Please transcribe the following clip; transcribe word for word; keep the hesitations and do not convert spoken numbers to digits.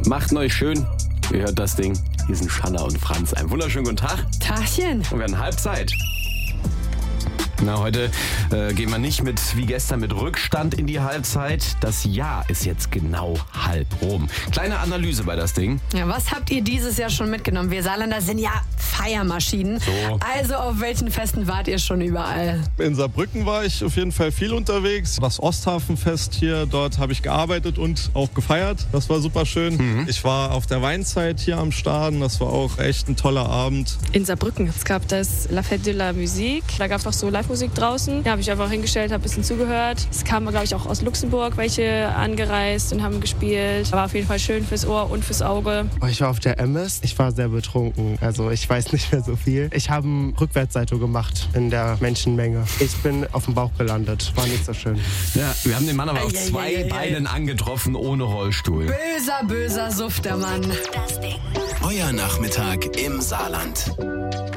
Macht euch schön. Ihr hört das Ding. Hier sind Shanna und Franz. Einen wunderschönen guten Tag. Tagchen. Und wir haben Halbzeit. Na, heute äh, gehen wir nicht mit wie gestern mit Rückstand in die Halbzeit. Das Jahr ist jetzt genau halb rum. Kleine Analyse bei das Ding. Ja, was habt ihr dieses Jahr schon mitgenommen? Wir Saarländer sind ja Feiermaschinen. So. Also auf welchen Festen wart ihr schon überall? In Saarbrücken war ich auf jeden Fall viel unterwegs. Das Osthafenfest hier, dort habe ich gearbeitet und auch gefeiert. Das war super schön. Mhm. Ich war auf der Weinzeit hier am Staden. Das war auch echt ein toller Abend. In Saarbrücken. Es gab das La Fête de la Musique. Da gab es auch so Live-Musik draußen. Da habe ich einfach hingestellt, habe ein bisschen zugehört. Es kamen, glaube ich, auch aus Luxemburg welche angereist und haben gespielt. War auf jeden Fall schön fürs Ohr und fürs Auge. Ich war auf der Emmes. Ich war sehr betrunken. Also ich weiß nicht mehr so viel. Ich habe ein Rückwärtssalto gemacht in der Menschenmenge. Ich bin auf dem Bauch gelandet. War nicht so schön. Ja, wir haben den Mann aber auf Ei, ei, zwei ei, ei, Beinen angetroffen, ohne Rollstuhl. Böser, böser Suff, der Mann. Euer Nachmittag im Saarland.